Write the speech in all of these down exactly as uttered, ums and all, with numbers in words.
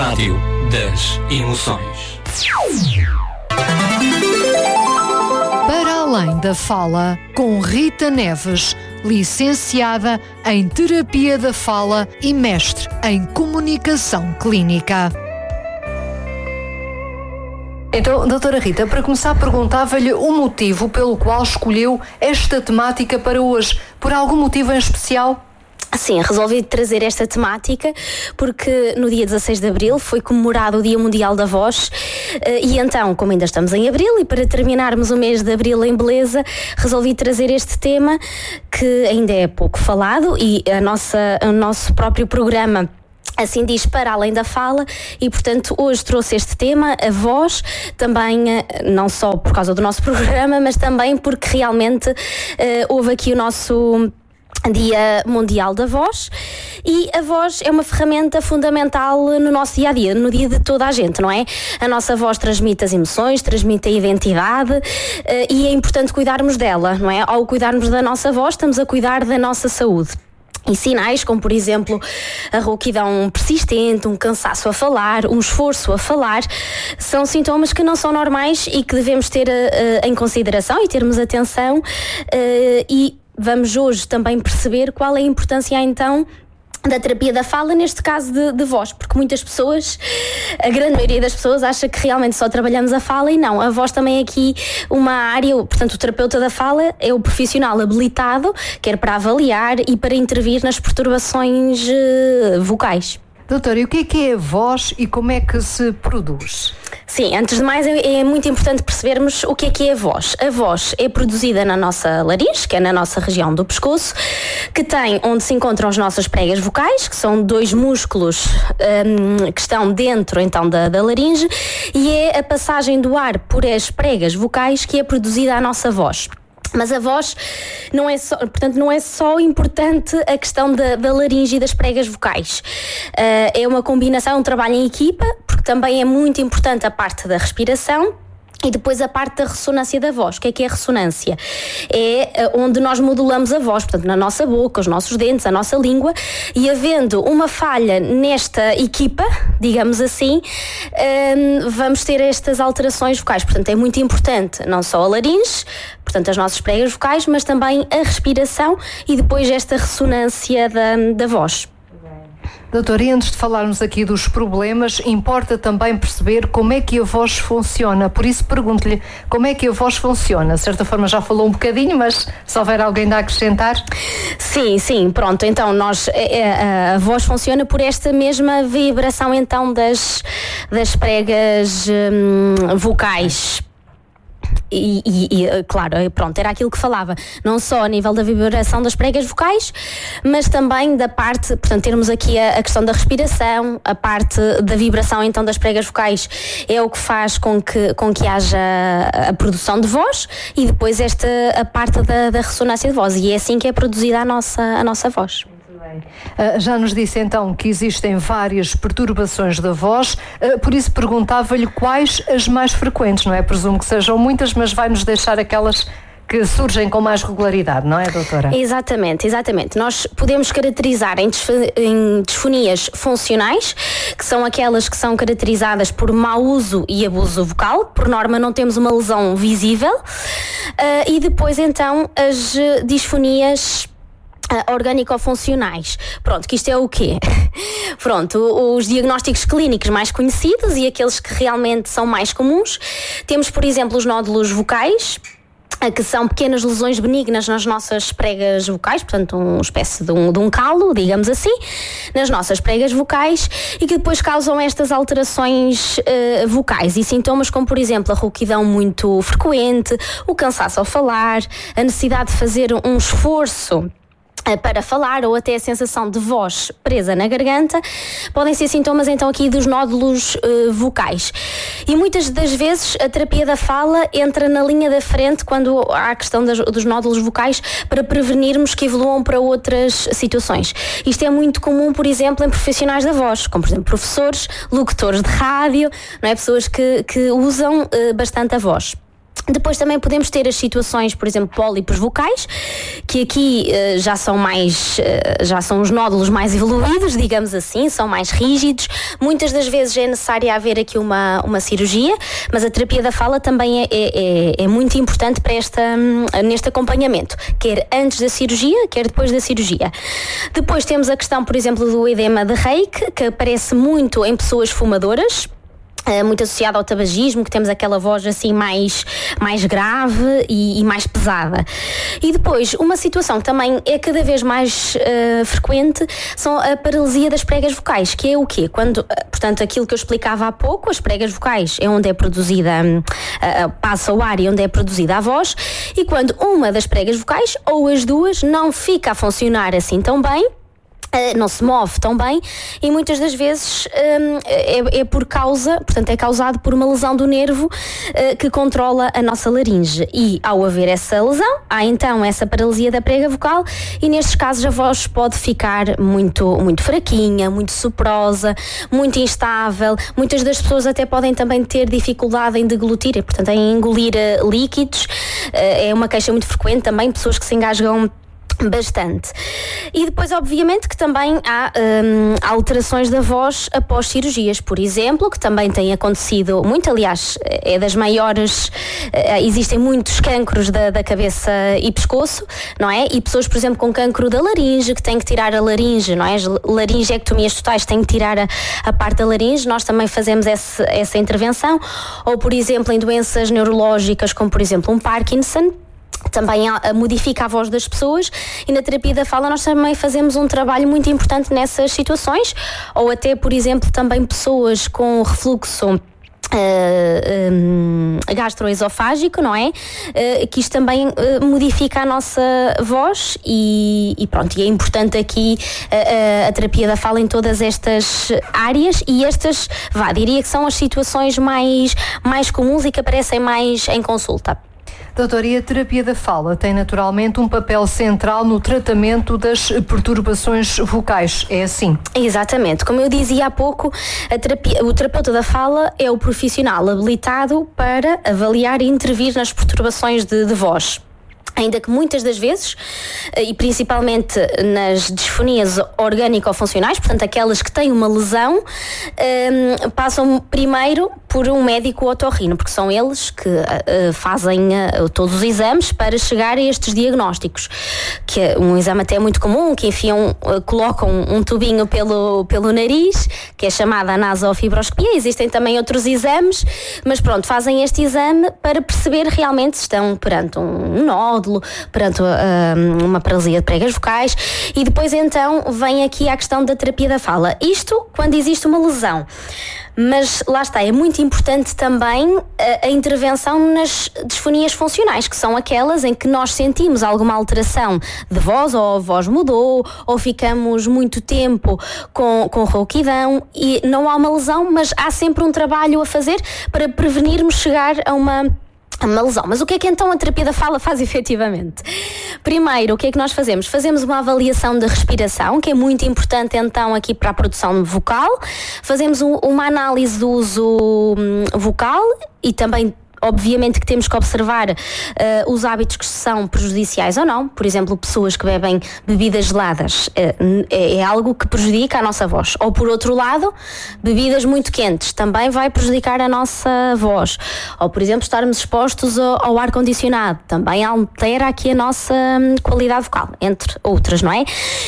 Rádio das Emoções. Para além da fala, com Rita Neves, licenciada em Terapia da Fala e mestre em Comunicação Clínica. Então, doutora Rita, para começar, perguntava-lhe o motivo pelo qual escolheu esta temática para hoje. Por algum motivo em especial? Sim, resolvi trazer esta temática porque no dia dezasseis de abril foi comemorado o Dia Mundial da Voz e então, como ainda estamos em abril e para terminarmos o mês de abril em beleza, resolvi trazer este tema que ainda é pouco falado e a nossa, o nosso próprio programa assim diz, para além da fala, e portanto hoje trouxe este tema, a voz, também não só por causa do nosso programa, mas também porque realmente uh, houve aqui o nosso Dia Mundial da Voz e a voz é uma ferramenta fundamental no nosso dia-a-dia, no dia de toda a gente, não é? A nossa voz transmite as emoções, transmite a identidade uh, e é importante cuidarmos dela, não é? Ao cuidarmos da nossa voz, estamos a cuidar da nossa saúde. E sinais como, por exemplo, a rouquidão persistente, um cansaço a falar, um esforço a falar, são sintomas que não são normais e que devemos ter uh, em consideração e termos atenção uh, e vamos hoje também perceber qual é a importância então da terapia da fala, neste caso de, de voz, porque muitas pessoas, a grande maioria das pessoas acha que realmente só trabalhamos a fala e não, a voz também é aqui uma área, portanto o terapeuta da fala é o profissional habilitado, quer para avaliar e para intervir nas perturbações uh, vocais. Doutora, e o que é que é a voz e como é que se produz? Sim, antes de mais é, é muito importante percebermos o que é que é a voz. A voz é produzida na nossa laringe, que é na nossa região do pescoço, que tem onde se encontram as nossas pregas vocais, que são dois músculos um, que estão dentro então da, da laringe, e é a passagem do ar por as pregas vocais que é produzida a nossa voz. Mas a voz não é só, portanto, não é só importante a questão da, da laringe e das pregas vocais. Uh, é uma combinação, um trabalho em equipa, porque também é muito importante a parte da respiração. E depois a parte da ressonância da voz. O que é que é a ressonância? É onde nós modulamos a voz, portanto, na nossa boca, os nossos dentes, a nossa língua, e havendo uma falha nesta equipa, digamos assim, vamos ter estas alterações vocais. Portanto, é muito importante não só a laringe, portanto, as nossas pregas vocais, mas também a respiração e depois esta ressonância da, da voz. Doutor, e antes de falarmos aqui dos problemas, importa também perceber como é que a voz funciona. Por isso pergunto-lhe como é que a voz funciona. De certa forma já falou um bocadinho, mas se houver alguém a acrescentar. Sim, sim, pronto. Então nós, a, a voz funciona por esta mesma vibração então das, das pregas hum, vocais. E, e, e, claro, pronto, era aquilo que falava, não só a nível da vibração das pregas vocais, mas também da parte, portanto, termos aqui a, a questão da respiração, a parte da vibração então das pregas vocais é o que faz com que, com que haja a produção de voz e depois esta, a parte da, da ressonância de voz, e é assim que é produzida a nossa, a nossa voz. Uh, já nos disse então que existem várias perturbações da voz, uh, por isso perguntava-lhe quais as mais frequentes, não é? Presumo que sejam muitas, mas vai-nos deixar aquelas que surgem com mais regularidade, não é, doutora? Exatamente, exatamente. Nós podemos caracterizar em, disf- em disfonias funcionais, que são aquelas que são caracterizadas por mau uso e abuso vocal, por norma não temos uma lesão visível, uh, e depois então as disfonias Uh, orgânico-funcionais. Pronto, que isto é o quê? Pronto, os diagnósticos clínicos mais conhecidos e aqueles que realmente são mais comuns. Temos, por exemplo, os nódulos vocais, que são pequenas lesões benignas nas nossas pregas vocais, portanto uma espécie de um, de um calo, digamos assim, nas nossas pregas vocais e que depois causam estas alterações uh, vocais e sintomas como, por exemplo, a rouquidão muito frequente, o cansaço ao falar, a necessidade de fazer um esforço para falar ou até a sensação de voz presa na garganta, podem ser sintomas então aqui dos nódulos uh, vocais. E muitas das vezes a terapia da fala entra na linha da frente quando há a questão das, dos nódulos vocais para prevenirmos que evoluam para outras situações. Isto é muito comum, por exemplo, em profissionais da voz, como por exemplo professores, locutores de rádio, não é? Pessoas que, que usam uh, bastante a voz. Depois também podemos ter as situações, por exemplo, pólipos vocais, que aqui uh, já são mais, uh, já são os nódulos mais evoluídos, digamos assim, são mais rígidos. Muitas das vezes é necessário haver aqui uma, uma cirurgia, mas a terapia da fala também é, é, é muito importante para esta, neste acompanhamento, quer antes da cirurgia, quer depois da cirurgia. Depois temos a questão, por exemplo, do edema de Reiki, que aparece muito em pessoas fumadoras, muito associado ao tabagismo, que temos aquela voz assim mais, mais grave e, e mais pesada. E depois, uma situação que também é cada vez mais uh, frequente, são a paralisia das pregas vocais, que é o quê? Quando, portanto, aquilo que eu explicava há pouco, as pregas vocais é onde é produzida, uh, passa o ar e onde é produzida a voz, e quando uma das pregas vocais, ou as duas, não fica a funcionar assim tão bem, não se move tão bem, e muitas das vezes um, é, é por causa, portanto é causado por uma lesão do nervo uh, que controla a nossa laringe, e ao haver essa lesão, há então essa paralisia da prega vocal, e nestes casos a voz pode ficar muito, muito fraquinha, muito soprosa, muito instável. Muitas das pessoas até podem também ter dificuldade em deglutir, portanto em engolir uh, líquidos. Uh, é uma queixa muito frequente também, pessoas que se engasgam bastante. E depois, obviamente, que também há hum, alterações da voz após cirurgias, por exemplo, que também tem acontecido muito, aliás, é das maiores, uh, existem muitos cancros da, da cabeça e pescoço, não é? E pessoas, por exemplo, com cancro da laringe, que têm que tirar a laringe, não é? As laringectomias totais têm que tirar a, a parte da laringe, nós também fazemos esse, essa intervenção. Ou, por exemplo, em doenças neurológicas, como, por exemplo, um Parkinson, também modifica a voz das pessoas, e na terapia da fala nós também fazemos um trabalho muito importante nessas situações. Ou até, por exemplo, também pessoas com refluxo Uh, um, gastroesofágico, não é? Uh, que isto também uh, modifica a nossa voz, e, e pronto, e é importante aqui uh, uh, a terapia da fala em todas estas áreas, e estas, vá, diria que são as situações mais, mais comuns e que aparecem mais em consulta. Doutora, e a terapia da fala tem naturalmente um papel central no tratamento das perturbações vocais, é assim? Exatamente, como eu dizia há pouco, a terapia, o terapeuta da fala é o profissional habilitado para avaliar e intervir nas perturbações de, de voz. Ainda que muitas das vezes, e principalmente nas disfonias orgânico-funcionais, portanto aquelas que têm uma lesão, um, passam primeiro por um médico otorrino, porque são eles que uh, fazem uh, todos os exames para chegar a estes diagnósticos, que é um exame até muito comum, que enfiam, uh, colocam um tubinho pelo, pelo nariz, que é chamada a nasofibroscopia. Existem também outros exames, mas pronto, fazem este exame para perceber realmente se estão perante um nódulo, perante uh, uma paralisia de pregas vocais, e depois então vem aqui a questão da terapia da fala. Isto quando existe uma lesão. Mas lá está, é muito importante também a, a intervenção nas disfonias funcionais, que são aquelas em que nós sentimos alguma alteração de voz, ou a voz mudou, ou ficamos muito tempo com, com rouquidão, e não há uma lesão, mas há sempre um trabalho a fazer para prevenirmos chegar a uma uma lesão. Mas o que é que então a terapia da fala faz efetivamente? Primeiro, o que é que nós fazemos? Fazemos uma avaliação de respiração, que é muito importante então aqui para a produção vocal. Fazemos um, uma análise do uso hum, vocal, e também obviamente que temos que observar uh, os hábitos que são prejudiciais ou não. Por exemplo, pessoas que bebem bebidas geladas uh, é, é algo que prejudica a nossa voz. Ou por outro lado, bebidas muito quentes também vai prejudicar a nossa voz. Ou por exemplo, estarmos expostos ao, ao ar-condicionado também altera aqui a nossa um, qualidade vocal, entre outras, não é?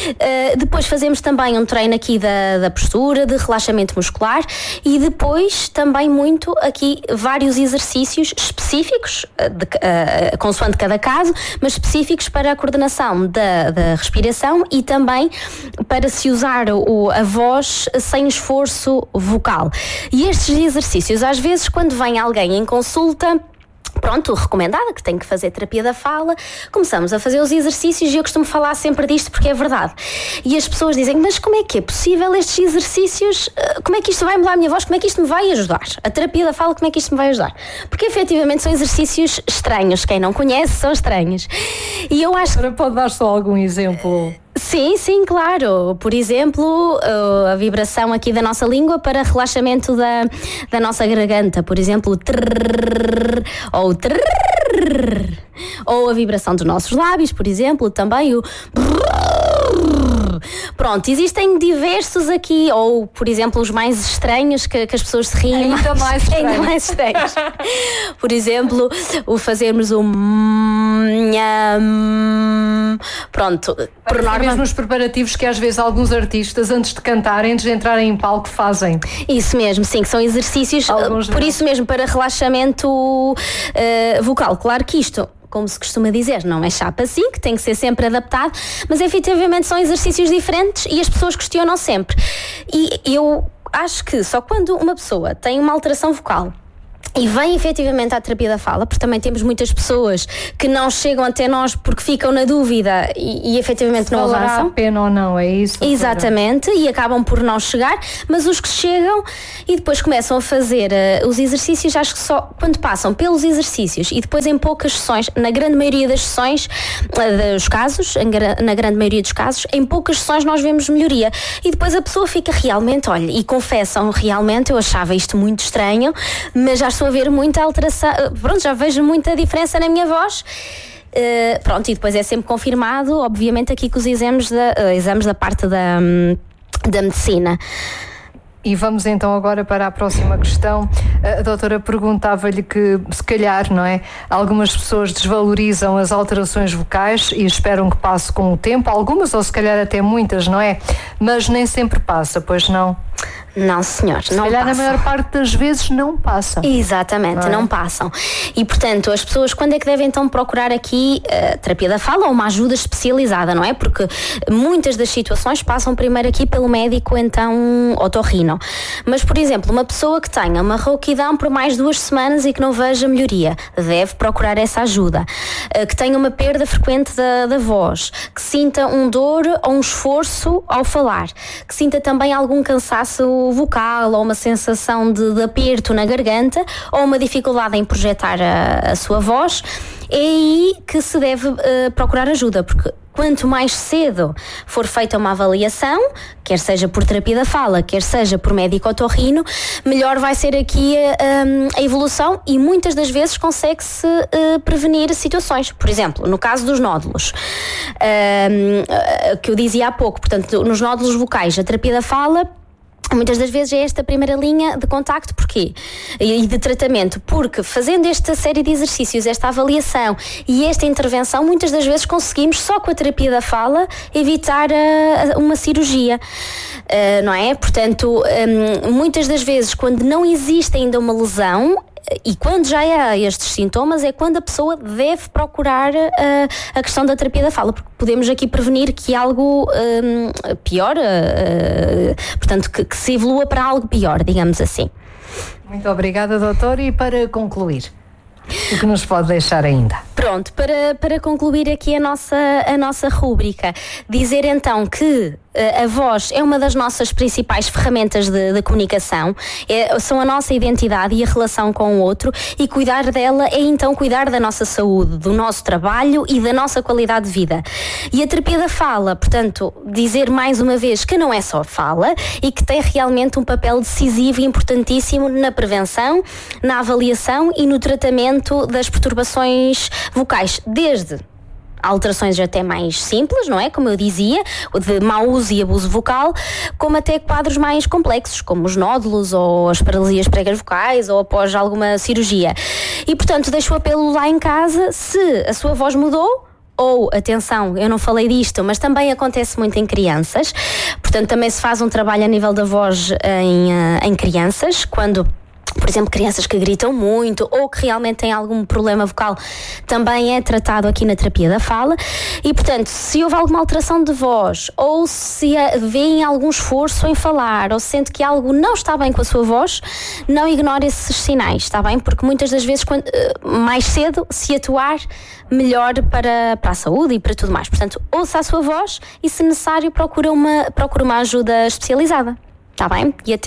Uh, depois fazemos também um treino aqui da, da postura, de relaxamento muscular, e depois também muito aqui vários exercícios específicos, de, uh, consoante cada caso, mas específicos para a coordenação da, da respiração, e também para se usar o, a voz sem esforço vocal. E estes exercícios, às vezes, quando vem alguém em consulta, pronto, recomendada, que tem que fazer terapia da fala, começamos a fazer os exercícios, e eu costumo falar sempre disto porque é verdade. E as pessoas dizem, mas como é que é possível estes exercícios, como é que isto vai mudar a minha voz, como é que isto me vai ajudar? A terapia da fala, como é que isto me vai ajudar? Porque efetivamente são exercícios estranhos, quem não conhece são estranhos. E eu acho... Agora pode dar só algum exemplo? Sim, sim, claro. Por exemplo, a vibração aqui da nossa língua para relaxamento da, da nossa garganta. Por exemplo, o trrr, ou o trrr, ou a vibração dos nossos lábios, por exemplo, também o pronto, existem diversos aqui, ou por exemplo os mais estranhos que, que as pessoas se riem ainda mais estranhos, ainda mais estranhos. Por exemplo, o fazermos o pronto, por norma, mesmo os preparativos que às vezes alguns artistas antes de cantarem, antes de entrarem em palco, fazem. Isso mesmo, sim, que são exercícios alguns por não. Isso mesmo, para relaxamento uh, vocal. Claro que isto, como se costuma dizer, não é chapa assim, que tem que ser sempre adaptado, mas efetivamente são exercícios diferentes e as pessoas questionam sempre. E eu acho que só quando uma pessoa tem uma alteração vocal e vem efetivamente à terapia da fala, porque também temos muitas pessoas que não chegam até nós porque ficam na dúvida e, e efetivamente não avançam. Valerá a pena ou não, é isso? Exatamente, e acabam por não chegar, mas os que chegam e depois começam a fazer uh, os exercícios, acho que só quando passam pelos exercícios e depois em poucas sessões, na grande maioria das sessões, uh, dos casos, gra- na grande maioria dos casos, em poucas sessões nós vemos melhoria e depois a pessoa fica realmente, olha, e confessam realmente, eu achava isto muito estranho, mas já estou a ver muita alteração, pronto, já vejo muita diferença na minha voz. Uh, pronto, e depois é sempre confirmado, obviamente, aqui com os exames da, uh, exames da parte da, um, da medicina. E vamos então agora para a próxima questão. A doutora perguntava-lhe que, se calhar, não é? Algumas pessoas desvalorizam as alterações vocais e esperam que passe com o tempo, algumas ou se calhar até muitas, não é? Mas nem sempre passa, pois não? Não, senhor, se não calhar passam. Na maior parte das vezes não passam. Exatamente, não, é? Não passam. E, portanto, as pessoas quando é que devem então procurar aqui uh, terapia da fala ou uma ajuda especializada, não é? Porque muitas das situações passam primeiro aqui pelo médico, então, otorrino. Mas, por exemplo, uma pessoa que tenha uma rouquidão por mais duas semanas e que não veja melhoria, deve procurar essa ajuda. Uh, que tenha uma perda frequente da, da voz, que sinta um dor ou um esforço ao falar, que sinta também algum cansaço vocal ou uma sensação de, de aperto na garganta ou uma dificuldade em projetar a, a sua voz, é aí que se deve uh, procurar ajuda, porque quanto mais cedo for feita uma avaliação, quer seja por terapia da fala, quer seja por médico otorrino, melhor vai ser aqui a, a evolução e muitas das vezes consegue-se uh, prevenir situações. Por exemplo, no caso dos nódulos, uh, que eu dizia há pouco, portanto, nos nódulos vocais, a terapia da fala muitas das vezes é esta primeira linha de contacto, porquê? E de tratamento, porque fazendo esta série de exercícios, esta avaliação e esta intervenção, muitas das vezes conseguimos só com a terapia da fala evitar uh, uma cirurgia, uh, não é? Portanto, um, muitas das vezes quando não existe ainda uma lesão, e quando já há estes sintomas é quando a pessoa deve procurar uh, a questão da terapia da fala, porque podemos aqui prevenir que algo um, pior, uh, portanto que, que se evolua para algo pior, digamos assim. Muito obrigada, doutora, e para concluir, o que nos pode deixar ainda? Pronto, para, para concluir aqui a nossa, a nossa rúbrica, dizer então que a voz é uma das nossas principais ferramentas de, de comunicação, é, são a nossa identidade e a relação com o outro, e cuidar dela é então cuidar da nossa saúde, do nosso trabalho e da nossa qualidade de vida. E a terapia da fala, portanto, dizer mais uma vez que não é só fala e que tem realmente um papel decisivo e importantíssimo na prevenção, na avaliação e no tratamento das perturbações vocais, desde alterações até mais simples, não é? Como eu dizia, de mau uso e abuso vocal, como até quadros mais complexos, como os nódulos ou as paralisias pregas vocais ou após alguma cirurgia. E, portanto, deixo o apelo lá em casa, se a sua voz mudou, ou, atenção, eu não falei disto, mas também acontece muito em crianças, portanto, também se faz um trabalho a nível da voz em, em crianças, quando... Por exemplo, crianças que gritam muito ou que realmente têm algum problema vocal, também é tratado aqui na terapia da fala. E, portanto, se houve alguma alteração de voz ou se vêem algum esforço em falar ou sente que algo não está bem com a sua voz, não ignore esses sinais, está bem? Porque muitas das vezes, quando, mais cedo, se atuar, melhor para, para a saúde e para tudo mais. Portanto, ouça a sua voz e, se necessário, procure uma, procure uma ajuda especializada, está bem? E até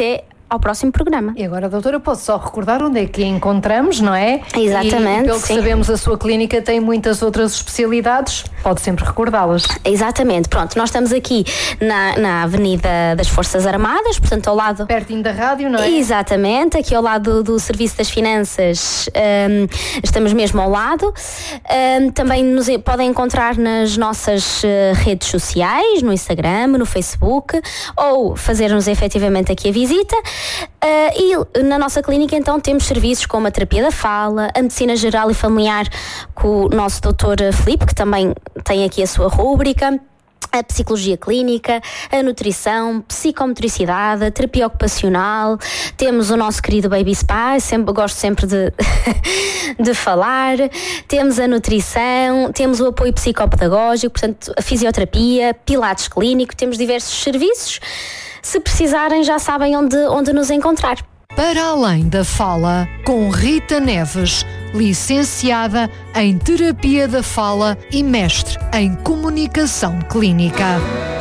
ao próximo programa. E agora, doutora, posso só recordar onde é que a encontramos, não é? Exatamente, E, pelo que sim. sabemos, a sua clínica tem muitas outras especialidades, pode sempre recordá-las. Exatamente, pronto, nós estamos aqui na, na Avenida das Forças Armadas, portanto ao lado... Pertinho da rádio, não é? Exatamente, aqui ao lado do, do Serviço das Finanças, um, estamos mesmo ao lado. Um, também nos podem encontrar nas nossas uh, redes sociais, no Instagram, no Facebook, ou fazer-nos efetivamente aqui a visita. Uh, e na nossa clínica então temos serviços como a terapia da fala, a medicina geral e familiar com o nosso doutor Filipe, que também tem aqui a sua rúbrica, a psicologia clínica, a nutrição, psicomotricidade, a terapia ocupacional, temos o nosso querido Baby Spa, sempre, gosto sempre de, de falar, temos a nutrição, temos o apoio psicopedagógico, portanto a fisioterapia, pilates clínico, temos diversos serviços. Se precisarem, já sabem onde, onde nos encontrar. Para além da fala, com Rita Neves, licenciada em Terapia da Fala e mestre em Comunicação Clínica.